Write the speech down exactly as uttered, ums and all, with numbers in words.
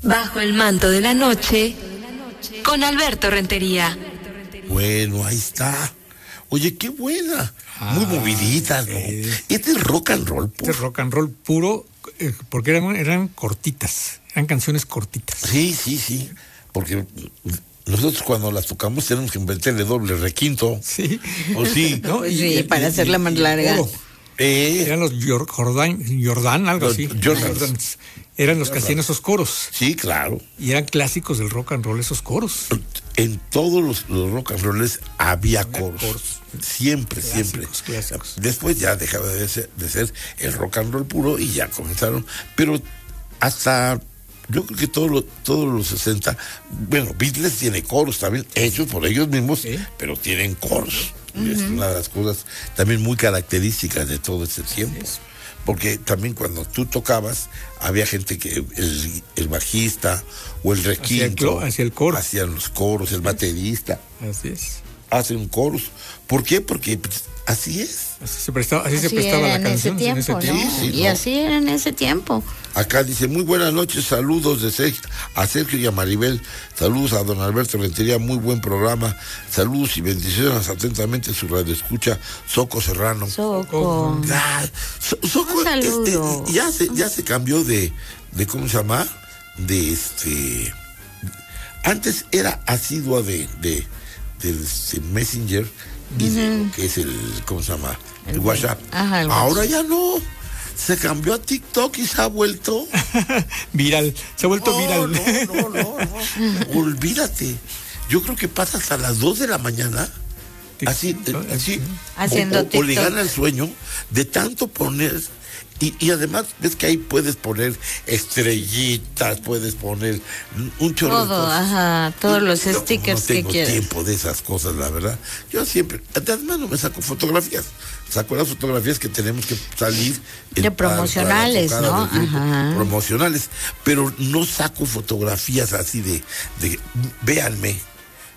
Bajo el manto de la noche, con Alberto Rentería. Bueno, ahí está. Oye, qué buena. Ah, muy movidita, ¿no? Eh, este es rock and roll puro. Este es rock and roll puro, eh, porque eran, eran cortitas, eran canciones cortitas. Sí, sí, sí, porque nosotros cuando las tocamos tenemos que inventarle doble requinto. Sí. ¿O sí? ¿No? Y, sí, y, para y, hacerla más larga. Eh, eran los Jordan, Jordan algo así. Jordans. Eran los que hacían esos coros. Sí, claro. Y eran clásicos del rock and roll esos coros. En todos los, los rock and rolls había coros. coros. Siempre, clásicos, siempre. Clásicos. Después ya dejaba de ser, de ser el rock and roll puro y ya comenzaron. Pero hasta, yo creo que todos los todos los sesenta, bueno, Beatles tiene coros también, hechos por ellos mismos, ¿sí? Pero tienen coros. Uh-huh. Es una de las cosas también muy características de todo este tiempo. Es. Porque también cuando tú tocabas, había gente que el, el bajista o el requinto hacia el coro. Hacían los coros, el baterista. Así es. Hacen coros. ¿Por qué? Porque pues, así es. Así se prestaba, así así se prestaba la canción en ese tiempo. En ese tiempo. ¿No? Sí, sí, y ¿no? Así era en ese tiempo. Acá dice, muy buenas noches, saludos de Sergio, a Sergio y a Maribel, saludos a don Alberto Rentería, muy buen programa, saludos y bendiciones atentamente su radio escucha, Soco Serrano. Soco. Ah, so, Soco, este, ya se, ya se cambió de, de, ¿cómo se llama? De este, antes era asidua de, de, del de Messenger y uh-huh. de lo que es el, ¿cómo se llama? El, el WhatsApp. Ajá, el Ahora WhatsApp. ya no. Se cambió a TikTok y se ha vuelto viral, se ha vuelto no, viral. No, no, no, no. Olvídate. Yo creo que pasa hasta las dos de la mañana así, así haciendo o, o, TikTok. O le gana el sueño de tanto poner. Y, y además, ves que ahí puedes poner estrellitas, puedes poner un chorro todo, de cosas. Ajá, todos los Yo, stickers no tengo que quieras. tiempo de esas cosas, la verdad. Yo siempre, además no me saco fotografías. Saco las fotografías que tenemos que salir. En, de promocionales, para, para ¿no? grupo, Ajá. Promocionales. Pero no saco fotografías así de, de véanme.